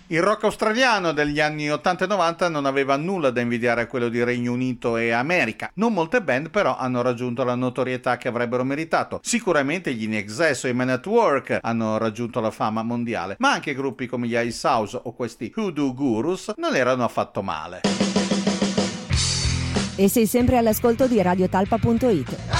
Il rock australiano degli anni 80 e 90 non aveva nulla da invidiare a quello di Regno Unito e America. Non molte band però hanno raggiunto la notorietà che avrebbero meritato. Sicuramente gli In Excess o i Men at Work hanno raggiunto la fama mondiale, ma anche gruppi come gli Ice House o questi Hoodoo Gurus non erano affatto male. E sei sempre all'ascolto di radiotalpa.it.